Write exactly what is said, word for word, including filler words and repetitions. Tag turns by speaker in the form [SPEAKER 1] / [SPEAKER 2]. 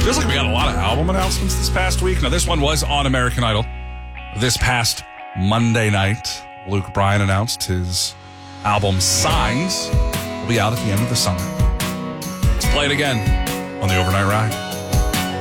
[SPEAKER 1] Feels like we got a lot of album announcements this past week. Now, this one was on American Idol. This past Monday night, Luke Bryan announced his album Signs will be out at the end of the summer. Let's play it again on the Overnight Ride.